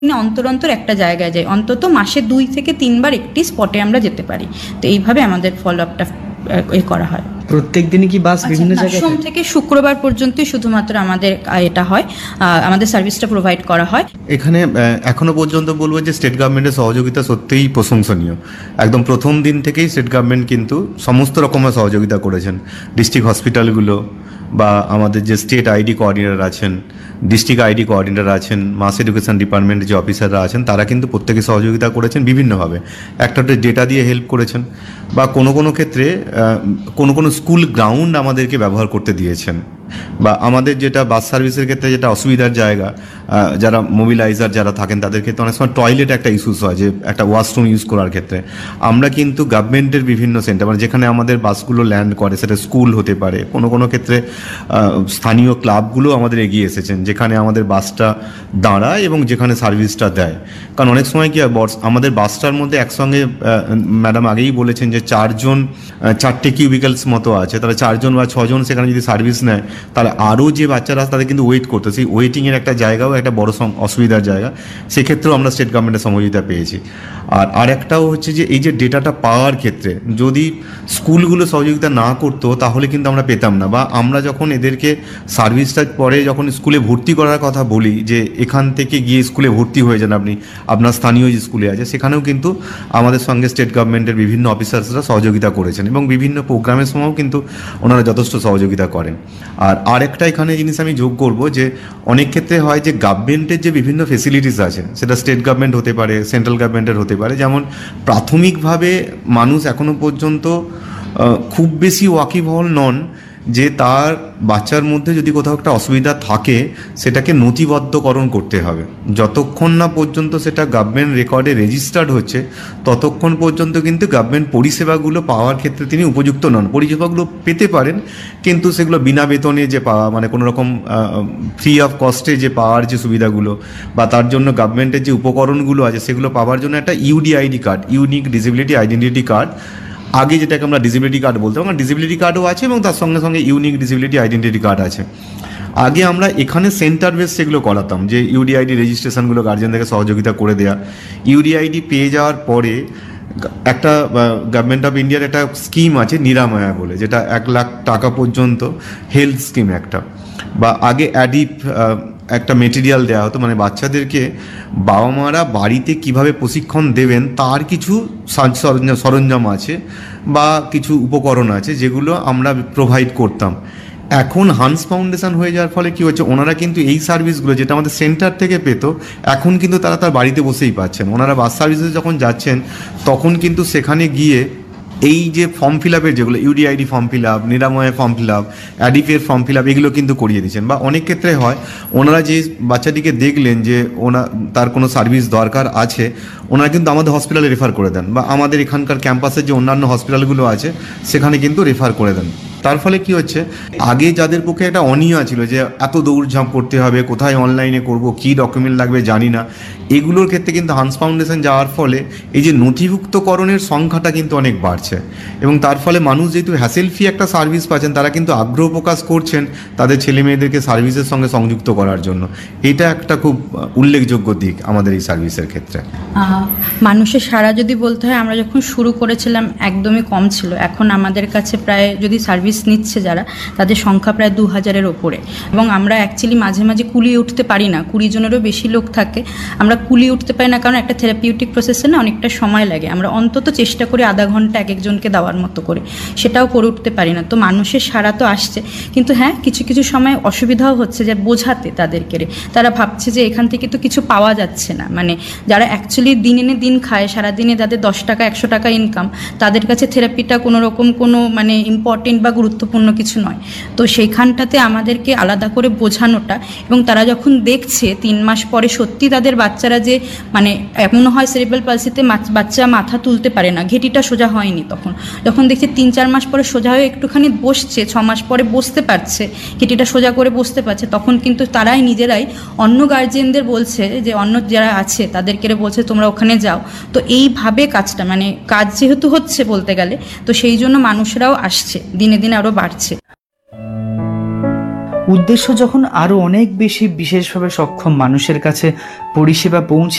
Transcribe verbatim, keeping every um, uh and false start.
অন্তর অন্তর একটা জায়গায় যাই, অন্তত মাসে দুই থেকে তিনবার একটি স্পটে আমরা যেতে পারি। তো এইভাবে আমাদের ফলো আপটা এ করা হয়। প্রত্যেক দিনই কি বাস বিভিন্ন জায়গায়? সোম থেকে শুক্রবার পর্যন্তই শুধুমাত্র আমাদের এটা হয়, আমাদের সার্ভিসটা প্রোভাইড করা হয়। এখানে এখনো পর্যন্ত বলবো যে স্টেট গভর্নমেন্টের সহযোগিতা সত্যিই প্রশংসনীয়। একদম প্রথম দিন থেকেই স্টেট গভর্নমেন্ট কিন্তু সমস্ত রকমের সহযোগিতা করেছেন। ডিস্ট্রিক্ট হসপিটালগুলো বা আমাদের যে স্টেট আইডি কোঅর্ডিনেটর আছেন, ডিস্ট্রিক্ট আইডি কোঅর্ডিনেটর আছেন, মাস এডুকেশন ডিপার্টমেন্টের যে অফিসাররা আছেন, তারা কিন্তু প্রত্যেকে সহযোগিতা করেছেন বিভিন্নভাবে। একটা ডেটা দিয়ে হেল্প করেছেন, বা কোনো কোনো ক্ষেত্রে কোনো কোনো স্কুল গ্রাউন্ড আমাদেরকে ব্যবহার করতে দিয়েছেন, বা আমাদের যেটা বাস সার্ভিসের ক্ষেত্রে যেটা অসুবিধার জায়গা, যারা মোবিলাইজার যারা থাকেন তাদের ক্ষেত্রে অনেক সময় টয়লেট একটা ইস্যুস হয়, যে একটা ওয়াশরুম ইউজ করার ক্ষেত্রে আমরা কিন্তু গভর্নমেন্টের বিভিন্ন সেন্টার, মানে যেখানে আমাদের বাসগুলো ল্যান্ড করে, সেটা স্কুল হতে পারে, কোনো কোনো ক্ষেত্রে স্থানীয় ক্লাবগুলো আমাদের এগিয়ে এসেছেন, যেখানে আমাদের বাসটা দাঁড়ায় এবং যেখানে সার্ভিসটা দেয়। কারণ অনেক সময় কি হয়, আমাদের বাসটার মধ্যে একসঙ্গে ম্যাডাম আগেই বলেছেন যে চারজন চারটে কিউবিক্যালস মতো আছে, তাহলে চারজন বা ছজন সেখানে যদি সার্ভিস নেয়, তাহলে আরও যে বাচ্চারা তাদের কিন্তু ওয়েট করতে, সেই ওয়েটিংয়ের একটা জায়গাও একটা বড় অসুবিধার জায়গা। সেক্ষেত্রেও আমরা স্টেট গভর্নমেন্টের সহযোগিতা পেয়েছি। আর আরেকটাও হচ্ছে যে এই যে ডেটাটা পাওয়ার ক্ষেত্রে যদি স্কুলগুলো সহযোগিতা না করতো তাহলে কিন্তু আমরা পেতাম না। বা আমরা যখন এদেরকে সার্ভিসটা পরে যখন স্কুলে ভর্তি করার কথা বলি, যে এখান থেকে গিয়ে স্কুলে ভর্তি হয়ে যান আপনি, আপনার স্থানীয় যে স্কুলে আছে, সেখানেও কিন্তু আমাদের সঙ্গে স্টেট গভর্নমেন্টের বিভিন্ন অফিসার্সরা সহযোগিতা করেছেন, এবং বিভিন্ন প্রোগ্রামের সময়ও কিন্তু ওনারা যথেষ্ট সহযোগিতা করেন। আর আরেকটা এখানে জিনিস আমি যোগ করবো, যে অনেক ক্ষেত্রে হয় যে গভর্নমেন্টের যে বিভিন্ন ফেসিলিটিস আছে, সেটা স্টেট গভর্নমেন্ট হতে পারে, সেন্ট্রাল গভর্নমেন্টের হতে পারে। যেমন প্রাথমিকভাবে মানুষ এখনো পর্যন্ত খুব বেশি ওয়াকিবহল নন যে তার বাচ্চার মধ্যে যদি কোথাও একটা অসুবিধা থাকে সেটাকে নথিবদ্ধকরণ করতে হবে। যতক্ষণ না পর্যন্ত সেটা গভর্নমেন্ট রেকর্ডে রেজিস্টার্ড হচ্ছে, ততক্ষণ পর্যন্ত কিন্তু গভর্নমেন্ট পরিষেবাগুলো পাওয়ার ক্ষেত্রে তিনি উপযুক্ত নন। পরিষেবাগুলো পেতে পারেন, কিন্তু সেগুলো বিনা বেতনে যে পাওয়া, মানে কোনো রকম ফ্রি অফ কস্টে যে পাওয়ার যে সুবিধাগুলো, বা তার জন্য গভর্নমেন্টের যে উপকরণগুলো আছে, সেগুলো পাওয়ার জন্য একটা UDID card, unique disability identity card, আগে যেটাকে আমরা ডিসেবিলিটি কার্ড বলতাম, আমরা ডিসেবিলিটি কার্ডও আছে এবং তার সঙ্গে সঙ্গে ইউনিক ডিসেবিলিটি আইডেন্টিটি কার্ড আছে। আগে আমরা এখানে সেন্টার বেস সেগুলো করাতাম, যে ইউডিআইডি রেজিস্ট্রেশনগুলো গার্জেনদেরকে সহযোগিতা করে দেয়া। ইউডিআইডি পেয়ে যাওয়ার পরে একটা গভর্নমেন্ট অফ ইন্ডিয়ার একটা স্কিম আছে নিরাময়া বলে, যেটা এক লাখ টাকা পর্যন্ত হেলথ স্কিম একটা, বা আগে অ্যাডিপ একটা মেটেরিয়াল দেওয়া হতো, মানে বাচ্চাদেরকে বাবা মারা বাড়িতে কিভাবে প্রশিক্ষণ দেবেন তার কিছু সরঞ্জাম আছে বা কিছু উপকরণ আছে, যেগুলো আমরা প্রোভাইড করতাম। এখন হান্স ফাউন্ডেশন হয়ে যাওয়ার ফলে কী হচ্ছে, ওনারা কিন্তু এই সার্ভিসগুলো যেটা আমাদের সেন্টার থেকে পেতো, এখন কিন্তু তারা তার বাড়িতে বসেই পাচ্ছেন। ওনারা বাস সার্ভিসে যখন যাচ্ছেন তখন কিন্তু সেখানে গিয়ে এই যে ফর্ম ফিল আপের যেগুলো ইউডিআইডি ফর্ম ফিল আপ, নিরাময় form fill up, অ্যাডিপের form fill up, এগুলো কিন্তু করিয়ে দিচ্ছেন। বা অনেক ক্ষেত্রে হয় ওনারা যে বাচ্চাটিকে দেখলেন যে ওনা তার কোনো সার্ভিস দরকার আছে, ওনারা কিন্তু আমাদের হসপিটালে রেফার করে দেন, বা আমাদের এখানকার ক্যাম্পাসের যে অন্যান্য হসপিটালগুলো আছে সেখানে কিন্তু রেফার করে দেন। তার ফলে কি হচ্ছে, আগে যাদের পক্ষে একটা অনীহা ছিল যে এত দৌড়ঝাঁপ করতে হবে, কোথায় অনলাইনে করব, কী ডকুমেন্ট লাগবে জানি না, এগুলোর ক্ষেত্রে কিন্তু হান্স ফাউন্ডেশন যাওয়ার ফলে এই যে নথিভুক্তকরণের সংখ্যাটা কিন্তু অনেক বাড়ছে, এবং তার ফলে মানুষ যেহেতু হ্যাসেল ফ্রি একটা সার্ভিস পাচ্ছেন, তারা কিন্তু আগ্রহ প্রকাশ করছেন তাদের ছেলে মেয়েদেরকে সার্ভিসের সঙ্গে সংযুক্ত করার জন্য। এটা একটা খুব উল্লেখযোগ্য দিক আমাদের এই সার্ভিসের ক্ষেত্রে। মানুষের সাড়া যদি বলতে হয়, আমরা যখন শুরু করেছিলাম একদমই কম ছিল, এখন আমাদের কাছে প্রায় যদি সার্ভিস নিচ্ছে যারা, তাদের সংখ্যা প্রায় দু হাজারের ওপরে। এবং আমরা অ্যাকচুয়ালি মাঝে মাঝে কুলিয়ে উঠতে পারি না, কুড়ি জনেরও বেশি লোক থাকে, আমরা কুলিয়ে উঠতে পারি না, কারণ একটা থেরাপিউটিক প্রসেসে না অনেকটা সময় লাগে। আমরা অন্তত চেষ্টা করি আধা ঘন্টা এক একজনকে দেওয়ার মতো করে, সেটাও করে উঠতে পারি না। তো মানুষের সাড়া তো আসছে, কিন্তু হ্যাঁ কিছু কিছু সময় অসুবিধাও হচ্ছে যে বোঝাতে তাদেরকে। তারা ভাবছে যে এখান থেকে তো কিছু পাওয়া যাচ্ছে না, মানে যারা অ্যাকচুয়ালি দিন এনে দিন খায়, সারাদিনে যাদের দশ টাকা একশো টাকা ইনকাম, তাদের কাছে থেরাপিটা কোনো রকম কোনো মানে ইম্পর্টেন্ট বা গুরুত্বপূর্ণ কিছু নয়। তো সেইখানটাতে আমাদেরকে আলাদা করে বোঝানোটা, এবং তারা যখন দেখছে তিন মাস পরে সত্যি তাদের বাচ্চারা যে মানে এমনও হয় সেরিব্রাল পালসিতে বাচ্চা মাথা তুলতে পারে না, ঘেঁটিটা সোজা হয়নি, তখন যখন দেখছে তিন চার মাস পরে সোজা হয়ে একটুখানি বসছে, ছ মাস পরে বসতে পারছে, ঘেঁটিটা সোজা করে বসতে পারছে, তখন কিন্তু তারাই নিজেরাই অন্য গার্জিয়ানদের বলছে, যে অন্য যারা আছে তাদেরকে বলছে তোমরা ওখানে যাও। তো এইভাবে কাজটা মানে কাজ যেহেতু হচ্ছে বলতে গেলে, তো সেই জন্য মানুষরাও আসছে, দিনে দিনে আরও বাড়ছে। উদ্দেশ্য যখন আরও অনেক বেশি বিশেষভাবে সক্ষম মানুষের কাছে পরিষেবা পৌঁছে